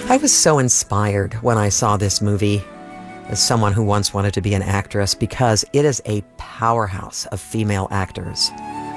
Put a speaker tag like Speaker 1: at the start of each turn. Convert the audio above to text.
Speaker 1: I was so inspired when I saw this movie as someone who once wanted to be an actress because it is a powerhouse of female actors.